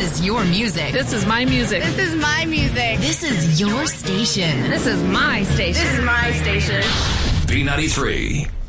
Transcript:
is your music. This is my music. This is my music. This is your station. This is my station. This is my station. B93.